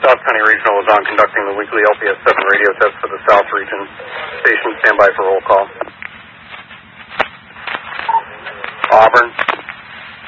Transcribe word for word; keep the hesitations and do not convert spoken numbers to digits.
South County Regional is on conducting the weekly L P S seven radio test for the South Region. Station, stand by for roll call. Auburn.